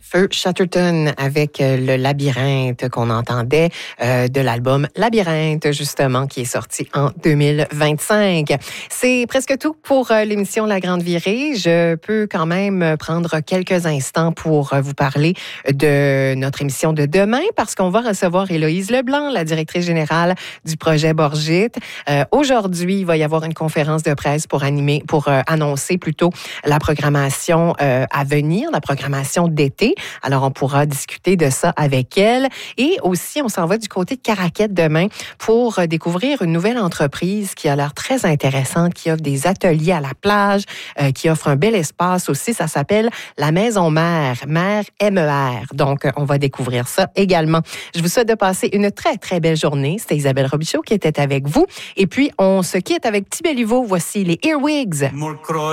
Feu Chatterton avec le Labyrinthe qu'on entendait de l'album Labyrinthe, justement, qui est sorti en 2025. C'est presque tout pour l'émission La Grande Virée. Je peux quand même prendre quelques instants pour vous parler de notre émission de demain parce qu'on va recevoir Héloïse Leblanc, la directrice générale du projet Borgite. Aujourd'hui, il va y avoir une conférence de presse pour annoncer plutôt la programmation à venir, la programmation d'été. Alors, on pourra discuter de ça avec elle. Et aussi, on s'en va du côté de Caraquette demain pour découvrir une nouvelle entreprise qui a l'air très intéressante, qui offre des ateliers à la plage, qui offre un bel espace aussi. Ça s'appelle la Maison Mère, Mère MER. Donc, on va découvrir ça également. Je vous souhaite de passer une très, très belle journée. C'était Isabelle Robichaud qui était avec vous. Et puis, on se quitte avec Tibet Luvo. Voici les Earwigs.